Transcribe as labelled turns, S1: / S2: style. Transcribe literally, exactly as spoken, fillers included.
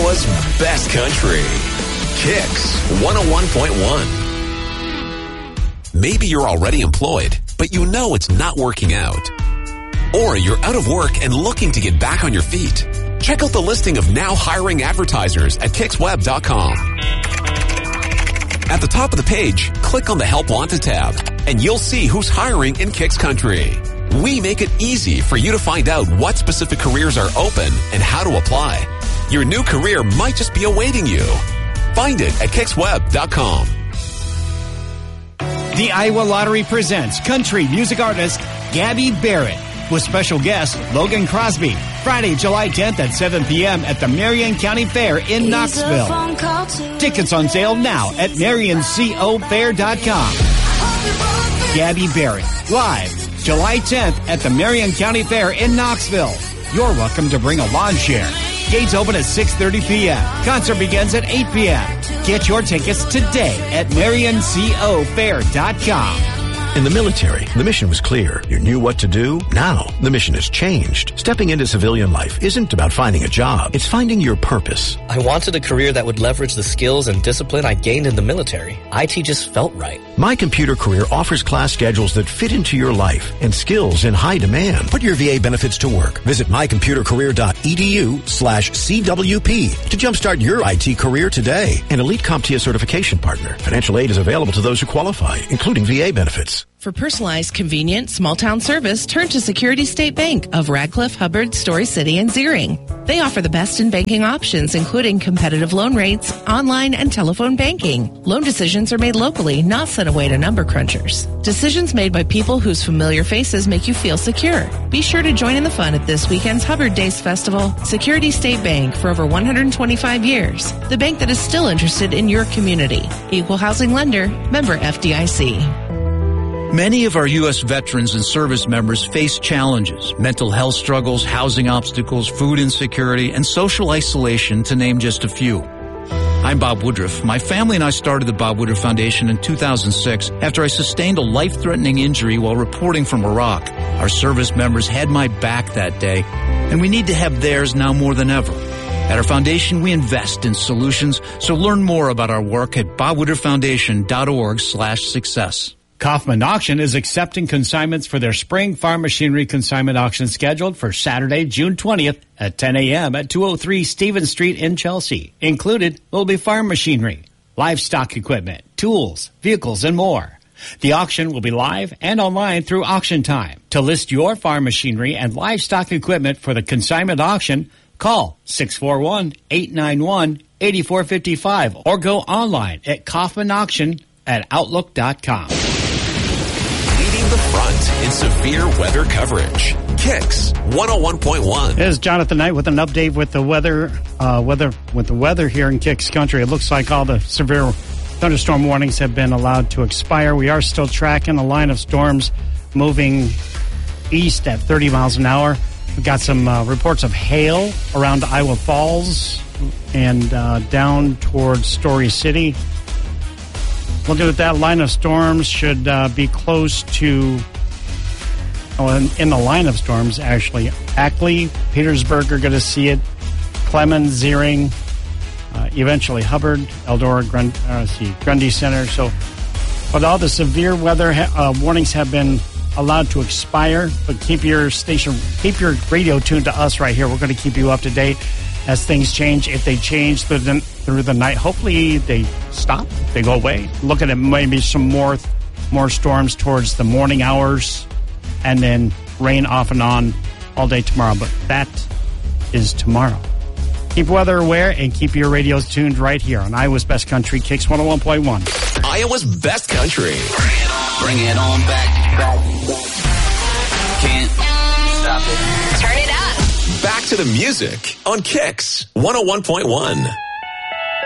S1: Iowa's best country. Kicks one oh one point one. Maybe you're already employed, but you know it's not working out. Or you're out of work and looking to get back on your feet. Check out the listing of now hiring advertisers at kicks web dot com. At the top of the page, click on the Help Wanted tab, and you'll see who's hiring in Kicks Country. We make it easy for you to find out what specific careers are open and how to apply. Your new career might just be awaiting you. Find it at kicks web dot com.
S2: The Iowa Lottery presents country music artist Gabby Barrett with special guest Logan Crosby. Friday, July tenth at seven p.m. at the Marion County Fair in Knoxville. Tickets on sale now at marion co fair dot com. Gabby Barrett, live July tenth at the Marion County Fair in Knoxville. You're welcome to bring a lawn chair. Gates open at six thirty p.m. Concert begins at eight p.m. Get your tickets today at marion co fair dot com.
S3: In the military, the mission was clear. You knew what to do. Now, the mission has changed. Stepping into civilian life isn't about finding a job. It's finding your purpose.
S4: I wanted a career that would leverage the skills and discipline I gained in the military. I T just felt right.
S3: My Computer Career offers class schedules that fit into your life and skills in high demand. Put your V A benefits to work. Visit my computer career dot e d u slash c w p to jumpstart your I T career today. An Elite CompTIA certification partner. Financial aid is available to those who qualify, including V A benefits.
S5: For personalized, convenient, small-town service, turn to Security State Bank of Radcliffe, Hubbard, Story City, and Zering. They offer the best in banking options, including competitive loan rates, online and telephone banking. Loan decisions are made locally, not sent away to number crunchers. Decisions made by people whose familiar faces make you feel secure. Be sure to join in the fun at this weekend's Hubbard Days Festival. Security State Bank for over one hundred twenty-five years. The bank that is still interested in your community. Equal housing lender, member F D I C.
S6: Many of our U S veterans and service members face challenges, mental health struggles, housing obstacles, food insecurity, and social isolation, to name just a few. I'm Bob Woodruff. My family and I started the Bob Woodruff Foundation in two thousand six after I sustained a life-threatening injury while reporting from Iraq. Our service members had my back that day, and we need to have theirs now more than ever. At our foundation, we invest in solutions, so learn more about our work at bob woodruff foundation dot org slash success.
S2: Kaufman Auction is accepting consignments for their spring farm machinery consignment auction scheduled for Saturday, June twentieth at ten a.m. at two oh three Stevens Street in Chelsea. Included will be farm machinery, livestock equipment, tools, vehicles, and more. The auction will be live and online through auction time. To list your farm machinery and livestock equipment for the consignment auction, call six four one, eight nine one, eight four five five or go online at kaufman auction at outlook dot com.
S1: Leading the front in severe weather coverage. Kicks one oh one point one.
S2: Here's Jonathan Knight with an update with the weather, uh, weather with the weather here in Kicks Country. It looks like all the severe thunderstorm warnings have been allowed to expire. We are still tracking a line of storms moving east at thirty miles an hour. We've got some uh, reports of hail around Iowa Falls and uh, down towards Story City. We'll do it. That line of storms should uh, be close to, oh, in, in the line of storms, actually. Ackley, Petersburg are going to see it. Clemens, Zering, uh, eventually Hubbard, Eldora, Grund, uh, see, Grundy Center. So, but all the severe weather ha- uh, warnings have been allowed to expire. But keep your station, keep your radio tuned to us right here. We're going to keep you up to date as things change. If they change through the, through the night, hopefully they stop, they go away. Looking at maybe some more more storms towards the morning hours, and then rain off and on all day tomorrow. But that is tomorrow. Keep weather aware and keep your radios tuned right here on Iowa's Best Country, Kicks one oh one point one.
S1: Iowa's Best Country.
S7: Bring it on, bring it on back. Can't stop it.
S5: Turn it up.
S1: Back to the music on Kicks one oh one point one.